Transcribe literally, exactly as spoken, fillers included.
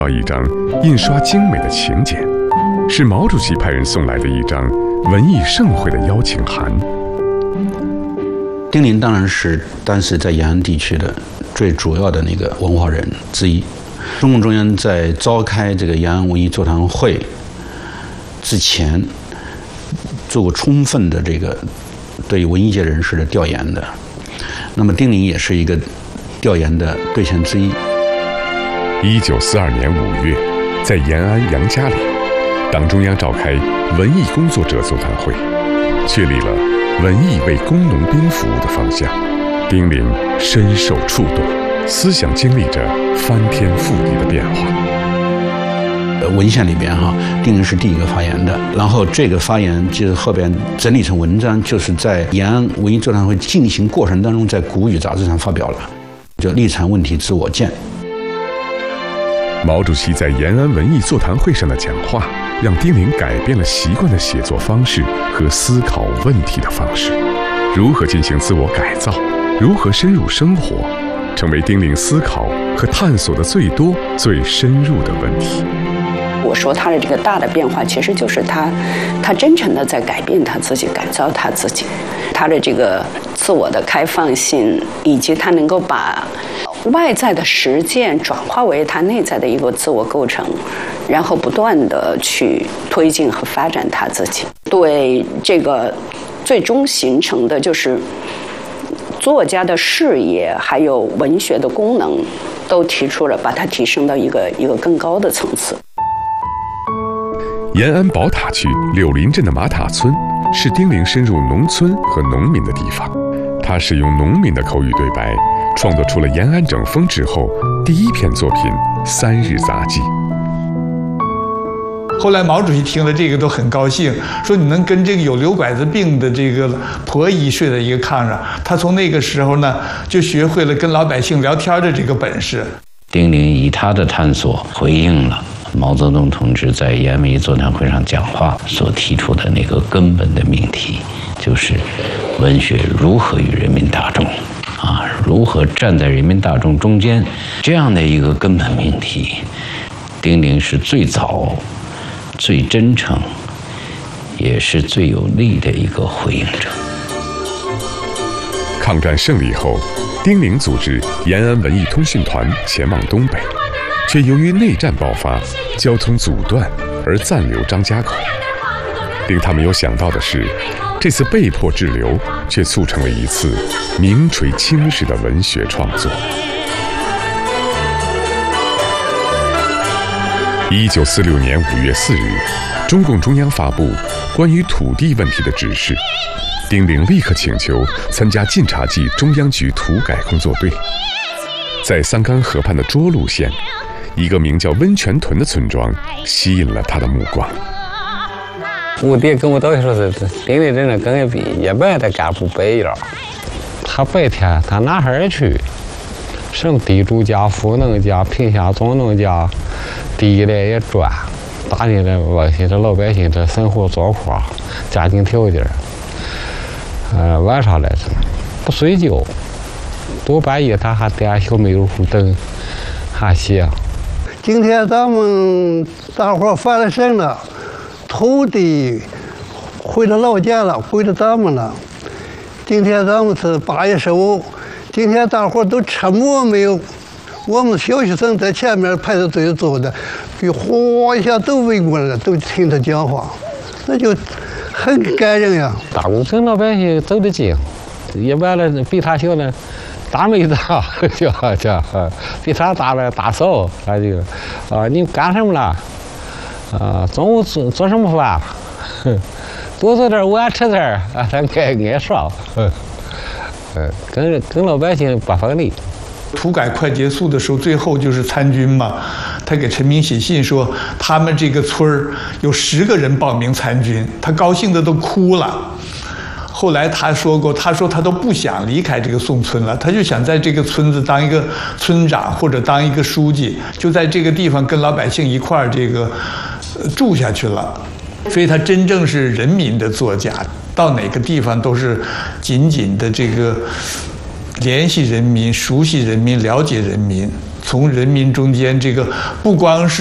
到一张印刷精美的请柬，是毛主席派人送来的一张文艺盛会的邀请函。 丁玲当然是当时在延安地区的最主要的那个文化人之一。中共中央在召开这个延安文艺座谈会之前，做过充分的这个对文艺界人士的调研的。那么丁玲也是一个调研的对象之一。 一九四二年五月，在延安杨家里，党中央召开文艺工作者座谈会，确立了文艺为工农兵服务的方向。丁玲深受触动，思想经历着翻天覆地的变化。 文献里边哈，丁玲是第一个发言的，然后这个发言就是后边整理成文章，就是在延安文艺座谈会进行过程当中，在《谷雨》杂志上发表了，就立场问题自我见。 毛主席在延安文艺座谈会上的讲话，让丁玲改变了习惯的写作方式和思考问题的方式。如何进行自我改造，如何深入生活，成为丁玲思考和探索的最多、最深入的问题。 我说他的这个大的变化，其实就是他，他真诚的在改变他自己，改造他自己，他的这个自我的开放性，以及他能够把外在的实践转化为他内在的一个自我构成，然后不断的去推进和发展他自己。对这个最终形成的就是作家的视野，还有文学的功能，都提出了把它提升到一个一个更高的层次。 延安宝塔区柳林镇的马塔村是丁玲深入农村和农民的地方。他使用农民的口语对白，创作出了延安整风之后第一篇作品《三日杂记》。 后来毛主席听了这个都很高兴，说你能跟这个有瘤拐子病的这个婆姨睡在一个炕上。他从那个时候呢，就学会了跟老百姓聊天的这个本事。 丁玲以他的探索回应了毛泽东同志在延安文艺座谈会上讲话所提出的那个根本的命题，就是文学如何与人民大众啊，如何站在人民大众中间，这样的一个根本命题，丁玲是最早、最真诚，也是最有力的一个回应者。 抗战胜利后，丁玲组织延安文艺通讯团前往东北，却由于内战爆发，交通阻断而暂留张家口。令他没有想到的是，这次被迫滞留却促成了一次名垂青史的文学创作。一九四六年五月四日，中共中央发布关于土地问题的指示，丁玲立刻请求参加晋察冀中央局土改工作队。在桑干河畔的涿鹿县，一个名叫温泉屯的村庄吸引了他的目光。 我爹跟我到时候是丁玲真的跟个比一般的干部不一样，他白天他哪哈儿去，什么地主家、富农家、贫下中农家，地来也转，打进这老百姓这老百姓这生活状况、家庭条件，呃，晚上来着不睡觉，多半夜他还点小煤油壶灯，还写。 今天咱们大伙翻了身了，土地回到老家了，归到咱们了。今天咱们是八月十五，今天大伙都沉默没有。我们小学生在前面排着队坐的，给哗一下都围过来了，都听他讲话，那就很感人呀。 大工村老百姓走得近，一般的比他小的大妹子叫叫，比他大的大嫂，他就啊，你干什么了？啊，中午做做什么饭？多做点碗吃点啊，他爱爱说，呃，跟跟老百姓不分离。 土改快结束的时候，最后就是参军嘛。他给陈明写信说，他们这个村儿有十个人报名参军，他高兴的都哭了。后来他说过，他说他都不想离开这个宋村了，他就想在这个村子当一个村长或者当一个书记，就在这个地方跟老百姓一块儿这个住下去了。所以他真正是人民的作家，到哪个地方都是紧紧的这个联系人民、熟悉人民、了解人民， 从人民中间这个不光是